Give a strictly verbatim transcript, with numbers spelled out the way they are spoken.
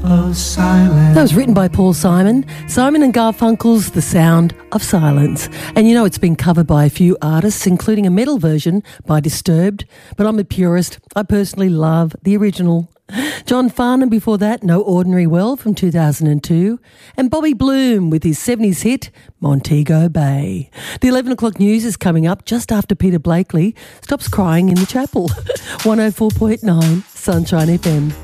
of silence. That was written by Paul Simon. Simon and Garfunkel's The Sound of Silence. And you know it's been covered by a few artists, including a metal version by Disturbed. But I'm a purist. I personally love the original. John Farnham before that, No Ordinary World from two thousand two. And Bobby Bloom with his seventies hit, Montego Bay. The eleven o'clock news is coming up just after Peter Blakely stops crying in the chapel. one oh four point nine Sunshine F M.